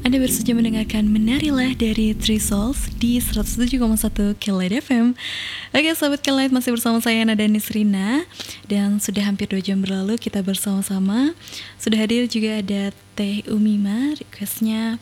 Anda baru saja mendengarkan Menarilah dari Three Souls di 107,1 Kelight FM. Oke sahabat Kelight, masih bersama saya Nada Nisrina. Dan sudah hampir 2 jam berlalu kita bersama-sama. Sudah hadir juga ada Teh Umima, requestnya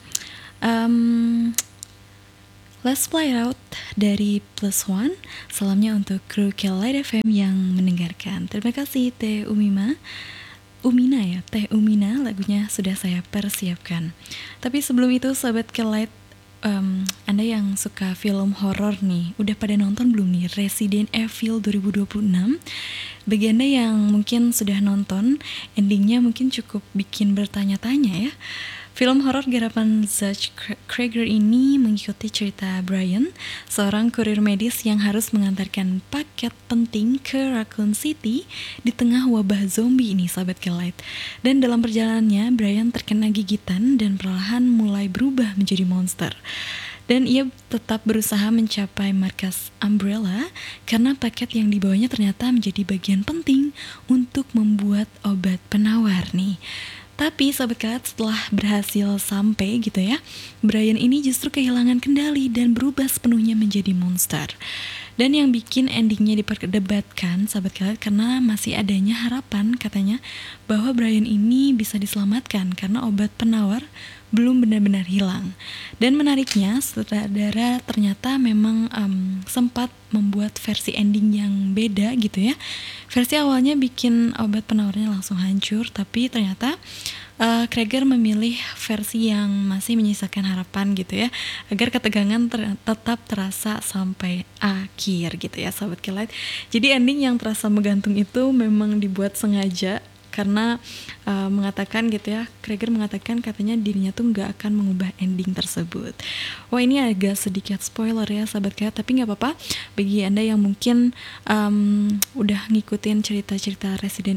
Let's Fly Out dari Plus One. Salamnya untuk kru Kelight FM yang mendengarkan. Terima kasih Teh Umima. Umina ya, Teh Umina, lagunya sudah saya persiapkan. Tapi sebelum itu sahabat Kelight, Anda yang suka film horor nih, udah pada nonton belum nih Resident Evil 2026? Bagi Anda yang mungkin sudah nonton, endingnya mungkin cukup bikin bertanya-tanya ya. Film horor garapan Zach Cregger ini mengikuti cerita Brian, seorang kurir medis yang harus mengantarkan paket penting ke Raccoon City di tengah wabah zombie ini, sahabat Kelight. Dan dalam perjalanannya, Brian terkena gigitan dan perlahan mulai berubah menjadi monster. Dan ia tetap berusaha mencapai markas Umbrella karena paket yang dibawanya ternyata menjadi bagian penting untuk membuat obat penawar nih. Tapi sahabat Kelight, setelah berhasil sampai gitu ya, Brian ini justru kehilangan kendali dan berubah sepenuhnya menjadi monster. Dan yang bikin endingnya diperdebatkan sahabat Kelight, karena masih adanya harapan katanya bahwa Brian ini bisa diselamatkan karena obat penawar belum benar-benar hilang. Dan menariknya, sutradara ternyata memang sempat membuat versi ending yang beda gitu ya. Versi awalnya bikin obat penawarnya langsung hancur, tapi ternyata Cregger memilih versi yang masih menyisakan harapan gitu ya, agar ketegangan tetap terasa sampai akhir gitu ya sahabat Kelight. Jadi ending yang terasa menggantung itu memang dibuat sengaja karena mengatakan gitu ya, Cregger mengatakan katanya dirinya tuh nggak akan mengubah ending tersebut. Wah, ini agak sedikit spoiler ya sahabat Kelight, tapi nggak apa-apa bagi Anda yang mungkin udah ngikutin cerita-cerita Resident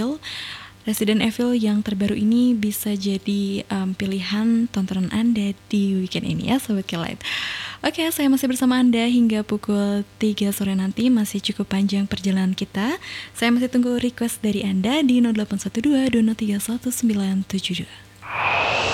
Evil yang terbaru ini bisa jadi pilihan tontonan Anda di weekend ini ya sahabat Kelight. Oke, saya masih bersama Anda hingga pukul 3 sore nanti. Masih cukup panjang perjalanan kita. Saya masih tunggu request dari Anda di 0812 2031 972.